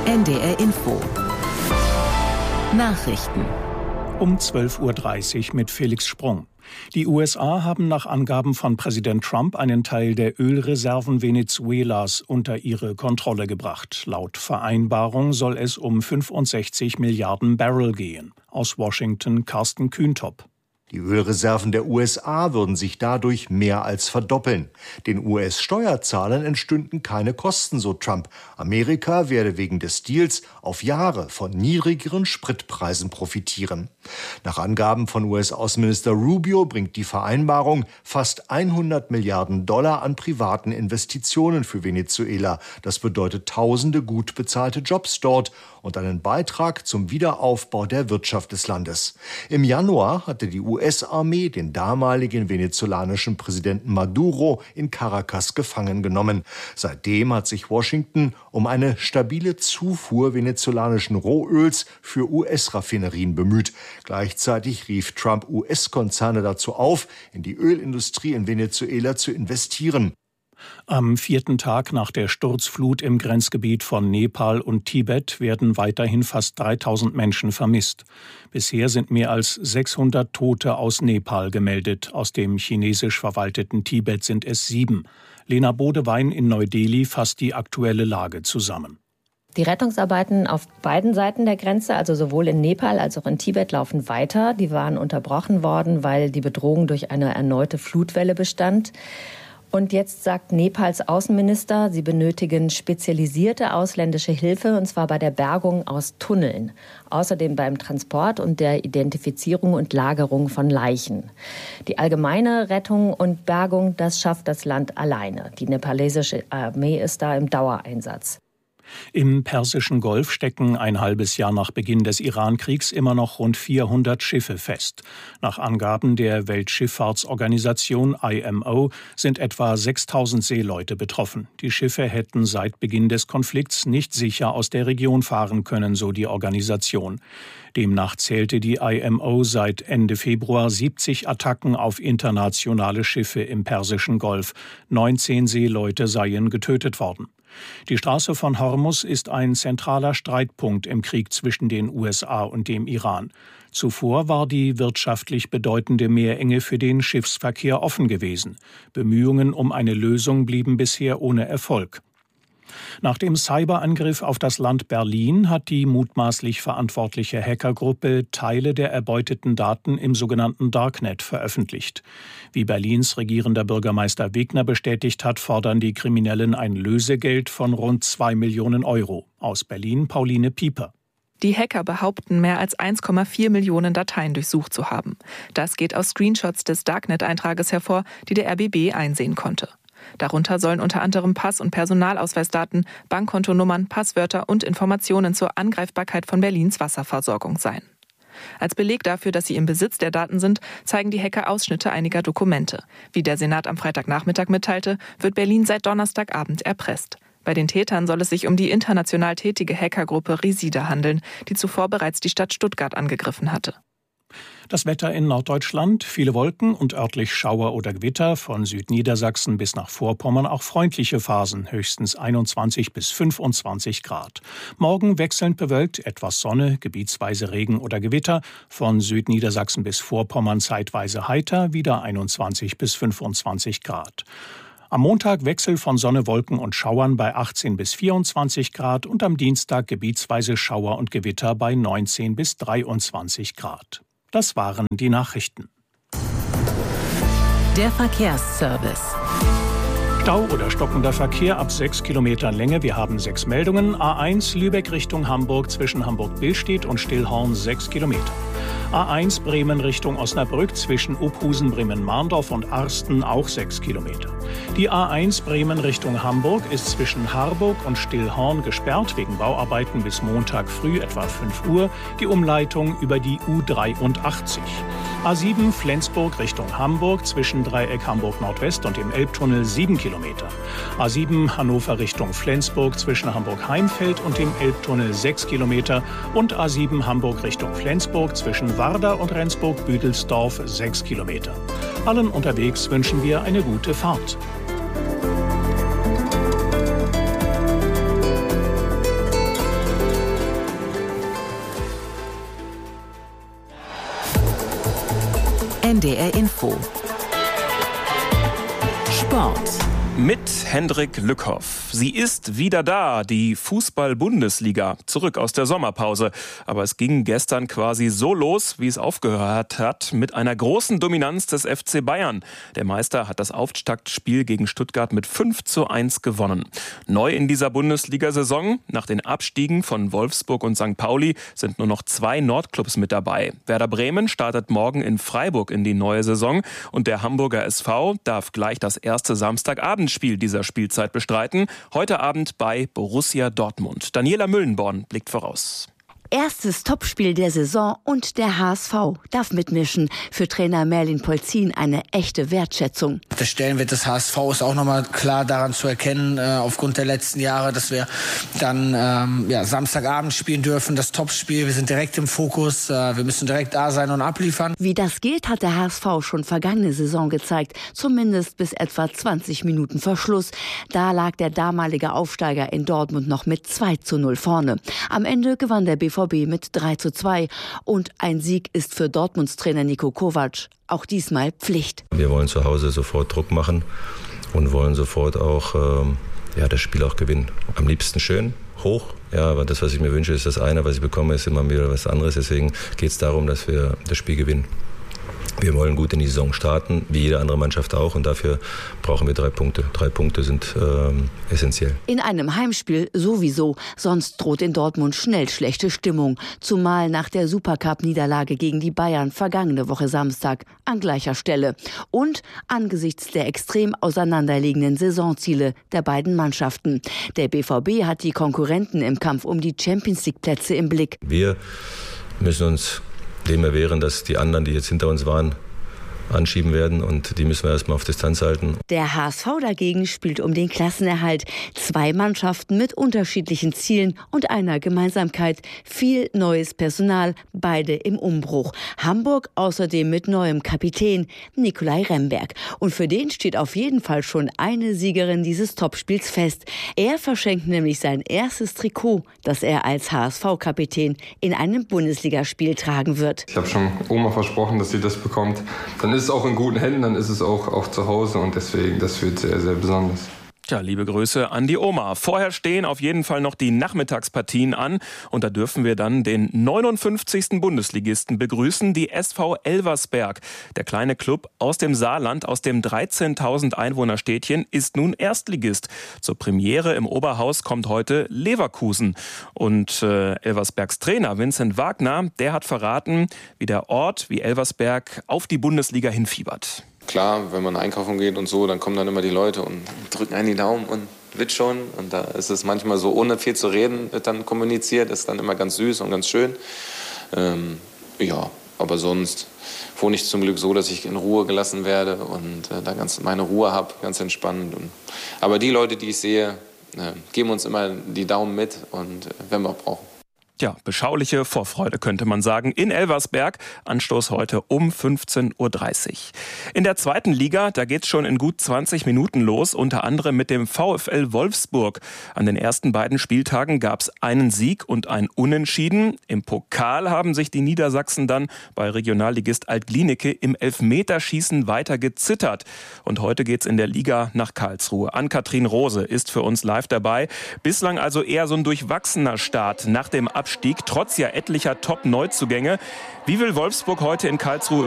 NDR Info. Nachrichten. Um 12:30 Uhr mit Felix Sprung. Die USA haben nach Angaben von Präsident Trump einen Teil der Ölreserven Venezuelas unter ihre Kontrolle gebracht. Laut Vereinbarung soll es um 65 Milliarden Barrel gehen. Aus Washington Carsten Kühntop. Die Ölreserven der USA würden sich dadurch mehr als verdoppeln. Den US-Steuerzahlern entstünden keine Kosten, so Trump. Amerika werde wegen des Deals auf Jahre von niedrigeren Spritpreisen profitieren. Nach Angaben von US-Außenminister Rubio bringt die Vereinbarung fast 100 Milliarden Dollar an privaten Investitionen für Venezuela. Das bedeutet tausende gut bezahlte Jobs dort und einen Beitrag zum Wiederaufbau der Wirtschaft des Landes. Im Januar hatte die US-Armee den damaligen venezolanischen Präsidenten Maduro in Caracas gefangen genommen. Seitdem hat sich Washington um eine stabile Zufuhr venezolanischen Rohöls für US-Raffinerien bemüht. Gleichzeitig rief Trump US-Konzerne dazu auf, in die Ölindustrie in Venezuela zu investieren. Am 4. Tag nach der Sturzflut im Grenzgebiet von Nepal und Tibet werden weiterhin fast 3000 Menschen vermisst. Bisher sind mehr als 600 Tote aus Nepal gemeldet. Aus dem chinesisch verwalteten Tibet sind es 7. Lena Bodewein in Neu-Delhi fasst die aktuelle Lage zusammen. Die Rettungsarbeiten auf beiden Seiten der Grenze, also sowohl in Nepal als auch in Tibet, laufen weiter. Die waren unterbrochen worden, weil die Bedrohung durch eine erneute Flutwelle bestand. Und jetzt sagt Nepals Außenminister, sie benötigen spezialisierte ausländische Hilfe, und zwar bei der Bergung aus Tunneln. Außerdem beim Transport und der Identifizierung und Lagerung von Leichen. Die allgemeine Rettung und Bergung, das schafft das Land alleine. Die nepalesische Armee ist da im Dauereinsatz. Im Persischen Golf stecken ein halbes Jahr nach Beginn des Iran-Kriegs immer noch rund 400 Schiffe fest. Nach Angaben der Weltschifffahrtsorganisation IMO sind etwa 6000 Seeleute betroffen. Die Schiffe hätten seit Beginn des Konflikts nicht sicher aus der Region fahren können, so die Organisation. Demnach zählte die IMO seit Ende Februar 70 Attacken auf internationale Schiffe im Persischen Golf. 19 Seeleute seien getötet worden. Die Straße von Hormuz ist ein zentraler Streitpunkt im Krieg zwischen den USA und dem Iran. Zuvor war die wirtschaftlich bedeutende Meerenge für den Schiffsverkehr offen gewesen. Bemühungen um eine Lösung blieben bisher ohne Erfolg. Nach dem Cyberangriff auf das Land Berlin hat die mutmaßlich verantwortliche Hackergruppe Teile der erbeuteten Daten im sogenannten Darknet veröffentlicht. Wie Berlins regierender Bürgermeister Wegner bestätigt hat, fordern die Kriminellen ein Lösegeld von rund 2 Millionen Euro. Aus Berlin Pauline Pieper. Die Hacker behaupten, mehr als 1,4 Millionen Dateien durchsucht zu haben. Das geht aus Screenshots des Darknet-Eintrages hervor, die der RBB einsehen konnte. Darunter sollen unter anderem Pass- und Personalausweisdaten, Bankkontonummern, Passwörter und Informationen zur Angreifbarkeit von Berlins Wasserversorgung sein. Als Beleg dafür, dass sie im Besitz der Daten sind, zeigen die Hacker Ausschnitte einiger Dokumente. Wie der Senat am Freitagnachmittag mitteilte, wird Berlin seit Donnerstagabend erpresst. Bei den Tätern soll es sich um die international tätige Hackergruppe Resida handeln, die zuvor bereits die Stadt Stuttgart angegriffen hatte. Das Wetter in Norddeutschland, viele Wolken und örtlich Schauer oder Gewitter, von Südniedersachsen bis nach Vorpommern auch freundliche Phasen, höchstens 21 bis 25 Grad. Morgen wechselnd bewölkt, etwas Sonne, gebietsweise Regen oder Gewitter, von Südniedersachsen bis Vorpommern zeitweise heiter, wieder 21 bis 25 Grad. Am Montag Wechsel von Sonne, Wolken und Schauern bei 18 bis 24 Grad und am Dienstag gebietsweise Schauer und Gewitter bei 19 bis 23 Grad. Das waren die Nachrichten. Der Verkehrsservice. Stau oder stockender Verkehr ab 6 Kilometern Länge. Wir haben 6 Meldungen. A1 Lübeck Richtung Hamburg zwischen Hamburg-Billstedt und Stillhorn 6 Kilometer. A1 Bremen Richtung Osnabrück zwischen Uphusen, Bremen-Marndorf und Arsten auch 6 Kilometer. Die A1 Bremen Richtung Hamburg ist zwischen Harburg und Stillhorn gesperrt wegen Bauarbeiten bis Montag früh etwa 5 Uhr. Die Umleitung über die U83. A7 Flensburg Richtung Hamburg zwischen Dreieck Hamburg Nordwest und dem Elbtunnel 7 Kilometer. A7 Hannover Richtung Flensburg zwischen Hamburg-Heimfeld und dem Elbtunnel 6 Kilometer und A7 Hamburg Richtung Flensburg zwischen Warder und Rendsburg-Büdelsdorf 6 Kilometer. Allen unterwegs wünschen wir eine gute Fahrt. NDR Info. Sport. Mit Hendrik Lückhoff. Sie ist wieder da, die Fußball-Bundesliga, zurück aus der Sommerpause. Aber es ging gestern quasi so los, wie es aufgehört hat, mit einer großen Dominanz des FC Bayern. Der Meister hat das Auftaktspiel gegen Stuttgart mit 5:1 gewonnen. Neu in dieser Bundesliga-Saison, nach den Abstiegen von Wolfsburg und St. Pauli, sind nur noch 2 Nordclubs mit dabei. Werder Bremen startet morgen in Freiburg in die neue Saison und der Hamburger SV darf gleich das erste Samstagabendspiel dieser Spielzeit bestreiten. Heute Abend bei Borussia Dortmund. Daniela Müllenborn blickt voraus. Erstes Topspiel der Saison und der HSV darf mitmischen. Für Trainer Merlin Polzin eine echte Wertschätzung. Der Stellenwert des HSV ist auch nochmal klar daran zu erkennen, aufgrund der letzten Jahre, dass wir dann Samstagabend spielen dürfen, das Topspiel. Wir sind direkt im Fokus, wir müssen direkt da sein und abliefern. Wie das geht, hat der HSV schon vergangene Saison gezeigt. Zumindest bis etwa 20 Minuten vor Schluss. Da lag der damalige Aufsteiger in Dortmund noch mit 2:0 vorne. Am Ende gewann der BVB mit 3:2. Und ein Sieg ist für Dortmunds Trainer Niko Kovac auch diesmal Pflicht. Wir wollen zu Hause sofort Druck machen und wollen sofort auch das Spiel auch gewinnen. Am liebsten schön, hoch. Ja, aber das, was ich mir wünsche, ist das eine. Was ich bekomme, ist immer wieder was anderes. Deswegen geht es darum, dass wir das Spiel gewinnen. Wir wollen gut in die Saison starten, wie jede andere Mannschaft auch. Und dafür brauchen wir 3 Punkte. 3 Punkte sind essentiell. In einem Heimspiel sowieso. Sonst droht in Dortmund schnell schlechte Stimmung. Zumal nach der Supercup-Niederlage gegen die Bayern vergangene Woche Samstag an gleicher Stelle. Und angesichts der extrem auseinanderliegenden Saisonziele der beiden Mannschaften. Der BVB hat die Konkurrenten im Kampf um die Champions-League-Plätze im Blick. Wir müssen uns dem erwehren, dass die anderen, die jetzt hinter uns waren, anschieben werden und die müssen wir erstmal auf Distanz halten. Der HSV dagegen spielt um den Klassenerhalt. 2 Mannschaften mit unterschiedlichen Zielen und einer Gemeinsamkeit. Viel neues Personal, beide im Umbruch. Hamburg außerdem mit neuem Kapitän, Nikolai Remberg. Und für den steht auf jeden Fall schon eine Siegerin dieses Topspiels fest. Er verschenkt nämlich sein erstes Trikot, das er als HSV-Kapitän in einem Bundesligaspiel tragen wird. Ich habe schon Oma versprochen, dass sie das bekommt. Dann ist es auch in guten Händen, dann ist es auch zu Hause und deswegen, das wird sehr, sehr besonders. Tja, liebe Grüße an die Oma. Vorher stehen auf jeden Fall noch die Nachmittagspartien an und da dürfen wir dann den 59. Bundesligisten begrüßen, die SV Elversberg. Der kleine Club aus dem Saarland, aus dem 13.000 Einwohnerstädtchen, ist nun Erstligist. Zur Premiere im Oberhaus kommt heute Leverkusen. Und Elversbergs Trainer Vincent Wagner, der hat verraten, wie der Ort, wie Elversberg auf die Bundesliga hinfiebert. Klar, wenn man einkaufen geht und so, dann kommen dann immer die Leute und drücken einen die Daumen und wird schon. Und da ist es manchmal so, ohne viel zu reden, wird dann kommuniziert. Ist dann immer ganz süß und ganz schön. Aber sonst wohne ich zum Glück so, dass ich in Ruhe gelassen werde und da ganz meine Ruhe habe, ganz entspannt. Aber die Leute, die ich sehe, geben uns immer die Daumen mit und wenn wir brauchen. Ja, beschauliche Vorfreude könnte man sagen. In Elversberg, Anstoß heute um 15:30 Uhr. In der zweiten Liga, da geht's schon in gut 20 Minuten los, unter anderem mit dem VfL Wolfsburg. An den ersten beiden Spieltagen gab's einen Sieg und ein Unentschieden. Im Pokal haben sich die Niedersachsen dann bei Regionalligist Altglienicke im Elfmeterschießen weiter gezittert. Und heute geht's in der Liga nach Karlsruhe. Ann-Kathrin Rose ist für uns live dabei. Bislang also eher so ein durchwachsener Start nach dem Abstieg, trotz ja etlicher Top-Neuzugänge. Wie will Wolfsburg heute in Karlsruhe